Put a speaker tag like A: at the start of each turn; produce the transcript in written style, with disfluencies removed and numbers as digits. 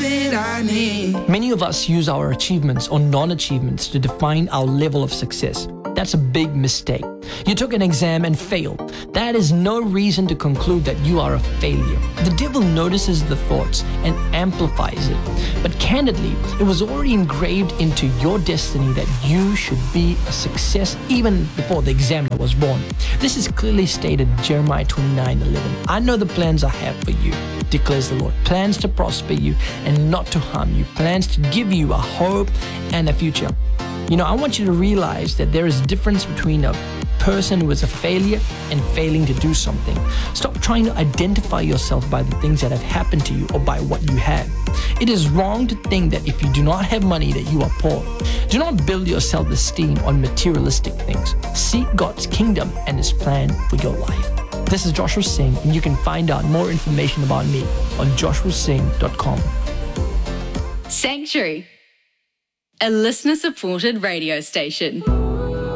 A: that I need.
B: Many of us use our achievements or non-achievements to define our level of success. That's a big mistake. You took an exam and failed. That is no reason to conclude that you are a failure. The devil notices the thoughts and amplifies it. But candidly, it was already engraved into your destiny that you should be a success even before the examiner was born. This is clearly stated in Jeremiah 29:11. I know the plans I have for you, declares the Lord. Plans to prosper you and not to harm you. Plans to give you a hope and a future. You know, I want you to realize that there is a difference between a person who is a failure and failing to do something. Stop trying to identify yourself by the things that have happened to you or by what you have. It is wrong to think that if you do not have money that you are poor. Do not build your self-esteem on materialistic things. Seek God's kingdom and His plan for your life. This is Joshua Singh, and you can find out more information about me on joshuasingh.com.
C: Sanctuary, a listener-supported radio station.